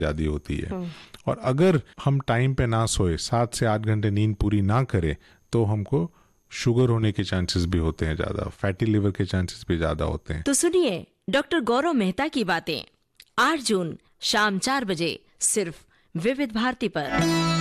ज़्यादा होती है। और अगर हम टाइम पे ना सोए, 7 से 8 घंटे नींद पूरी ना करें, तो हमको शुगर होने के चांसेस भी होते हैं ज़्यादा, फैटी लिवर के चांसेस भी ज़्यादा होते हैं। तो सुनिए डॉक्टर गौरव मेहता की बातें 8 जून शाम 4 बजे सिर्फ विविध भारती पर।